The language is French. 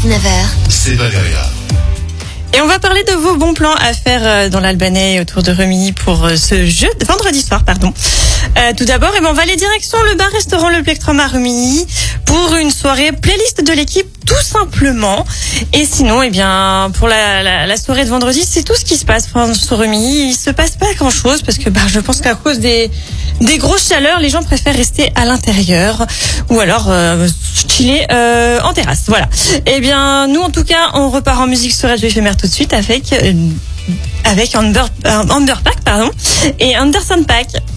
19h. C'est Valéria. Et on va parler de vos bons plans à faire dans l'Albanais autour de Remilly pour ce vendredi soir, pardon. Tout d'abord, on va aller direction le bar-restaurant Le Plectrum à Remilly pour une soirée playlist de l'équipe, tout simplement. Et sinon, pour la soirée de vendredi, c'est tout ce qui se passe sur Remilly. Il se passe pas grand-chose parce que je pense qu'à cause des grosses chaleurs, les gens préfèrent rester à l'intérieur ou alors chiller en terrasse. Voilà. Nous, en tout cas, on repart en musique sur Radio Éphémère tout de suite avec Underpack, et Anderson Paak.